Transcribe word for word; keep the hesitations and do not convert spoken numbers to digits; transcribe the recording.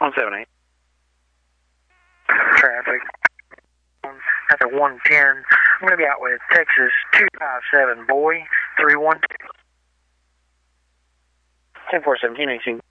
one seven eight. Traffic. After one ten, I'm going to be out with Texas two five seven, boy, three one two. ten four seventeen eighteen.